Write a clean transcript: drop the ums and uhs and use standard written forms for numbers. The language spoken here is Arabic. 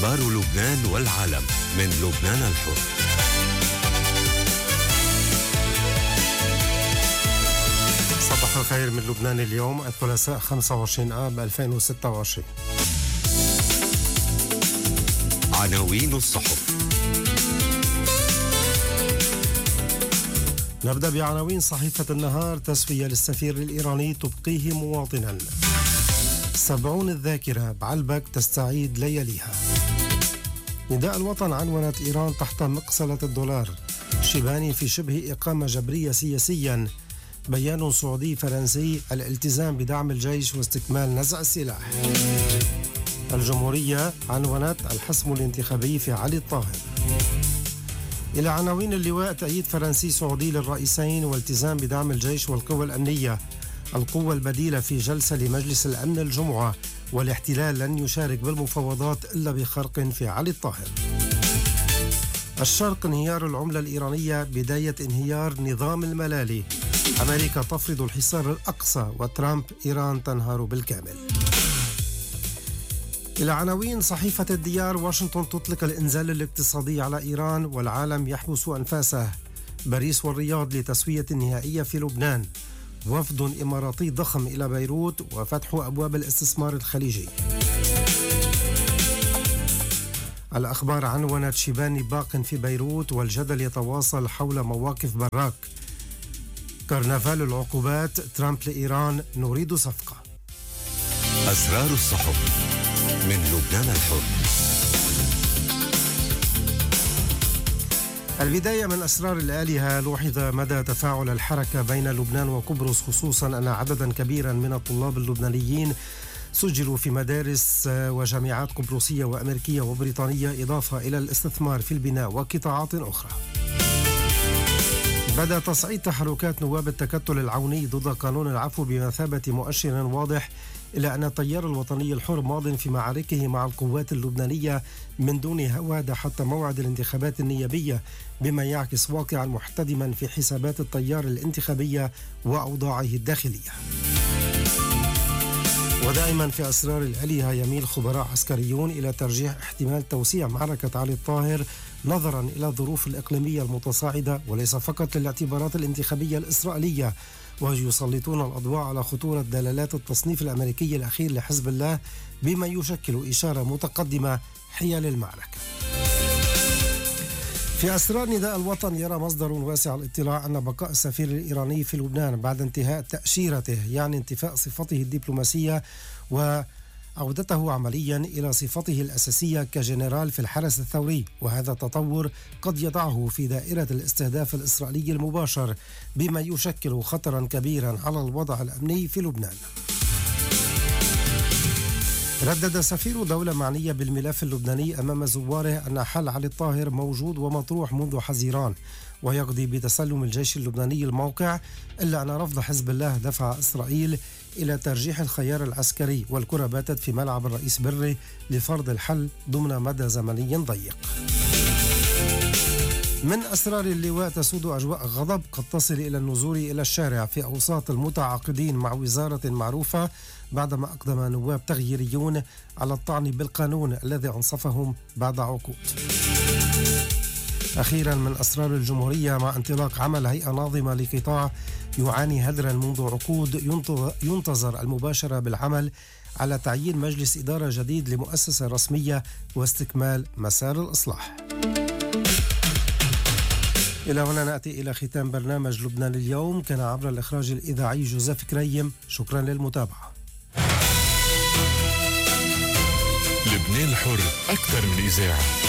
أخبار لبنان والعالم من لبنان الحر. صباح الخير من لبنان اليوم الثلاثاء 25 آب 2026. عناوين الصحف. نبدأ بعناوين صحيفة النهار. تسوية للسفير الإيراني تبقيه مواطنا. 70 الذاكرة بعلبك تستعيد لياليها. نداء الوطن عنونت إيران تحت مقصلة الدولار. شيباني في شبه إقامة جبرية سياسيا. بيان سعودي فرنسي الالتزام بدعم الجيش واستكمال نزع السلاح. الجمهورية عنونت الحسم الانتخابي في علي الطاهر. إلى عناوين اللواء. تأييد فرنسي سعودي للرئيسين والتزام بدعم الجيش والقوى الأمنية. القوة البديلة في جلسة لمجلس الأمن الجمعة. والاحتلال لن يشارك بالمفاوضات إلا بخرق في علي الطاهر. الشرق. انهيار العملة الإيرانية بداية انهيار نظام الملالي. أمريكا تفرض الحصار الأقصى وترامب إيران تنهار بالكامل. إلى عناوين صحيفة الديار. واشنطن تطلق الإنزال الاقتصادي على إيران والعالم يحبس أنفاسه. باريس والرياض لتسوية نهائية في لبنان. وفد إماراتي ضخم إلى بيروت وفتح أبواب الاستثمار الخليجي. الأخبار عنونت شيباني باق في بيروت والجدل يتواصل حول مواقف براك. كرنفال العقوبات. ترامب لإيران نريد صفقة. أسرار الصحف من لبنان الحر. البداية من أسرار الآلهة. لوحظ مدى تفاعل الحركة بين لبنان وقبرص، خصوصا أن عددا كبيرا من الطلاب اللبنانيين سجلوا في مدارس وجامعات قبرصية وأمريكية وبريطانية، إضافة إلى الاستثمار في البناء وقطاعات أخرى. بدأ تصعيد تحركات نواب التكتل العوني ضد قانون العفو بمثابة مؤشر واضح إلى أن التيار الوطني الحر ماض في معاركه مع القوات اللبنانية من دون هوادة حتى موعد الانتخابات النيابية، بما يعكس واقعا محتدما في حسابات التيار الانتخابية وأوضاعه الداخلية. ودائما في أسرار الآلهة. يميل خبراء عسكريون إلى ترجيح احتمال توسيع معركة علي الطاهر نظرا إلى الظروف الإقليمية المتصاعدة وليس فقط للاعتبارات الانتخابية الإسرائيلية، ويسلطون الأضواء على خطورة دلالات التصنيف الأمريكي الأخير لحزب الله بما يشكل إشارة متقدمة حيال المعركة. في أسرار نداء الوطن. يرى مصدر واسع الاطلاع أن بقاء السفير الإيراني في لبنان بعد انتهاء تأشيرته يعني انتفاء صفته الدبلوماسية وعودته عمليا إلى صفته الأساسية كجنرال في الحرس الثوري، وهذا التطور قد يضعه في دائرة الاستهداف الإسرائيلي المباشر بما يشكل خطرا كبيرا على الوضع الأمني في لبنان. ردد سفير دولة معنية بالملف اللبناني أمام زواره أن حل علي الطاهر موجود ومطروح منذ حزيران ويقضي بتسلم الجيش اللبناني الموقع، إلا أن رفض حزب الله دفع إسرائيل إلى ترجيح الخيار العسكري، والكرة باتت في ملعب الرئيس بري لفرض الحل ضمن مدى زمني ضيق. من أسرار اللواء. تسود أجواء غضب قد تصل إلى النزول إلى الشارع في أوساط المتعاقدين مع وزارة معروفة بعدما أقدم نواب تغييريون على الطعن بالقانون الذي أنصفهم بعد عقود. أخيرا من أسرار الجمهورية. مع انطلاق عمل هيئة ناظمة لقطاع يعاني هدرا منذ عقود، ينتظر المباشرة بالعمل على تعيين مجلس إدارة جديد لمؤسسة رسمية واستكمال مسار الإصلاح. إلى هنا نأتي إلى ختام برنامج لبنان اليوم. كان عبر الإخراج الإذاعي جوزيف كريم. شكرا للمتابعة. لبنان الحر أكثر من إذاعة.